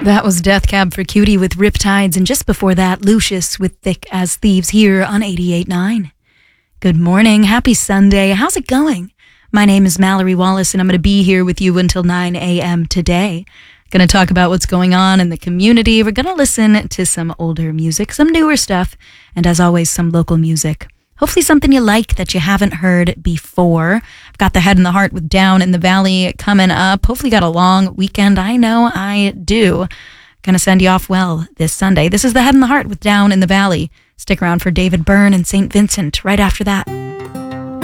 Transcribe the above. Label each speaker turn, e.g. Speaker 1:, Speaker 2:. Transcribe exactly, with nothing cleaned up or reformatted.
Speaker 1: That was Death Cab for Cutie with Riptides, and just before that, Lucius with Thick as Thieves here on eighty-eight point nine. Good morning. Happy Sunday. How's it going? My name is Mallory Wallace, and I'm going to be here with you until nine a.m. today. Going to talk about what's going on in the community. We're going to listen to some older music, some newer stuff, and as always, some local music. Hopefully something you like that you haven't heard before. I've got the Head and the Heart with Down in the Valley coming up. Hopefully got a long weekend. I know I do. Gonna send you off well this Sunday. This is the Head and the Heart with Down in the Valley. Stick around for David Byrne and Saint Vincent right after that.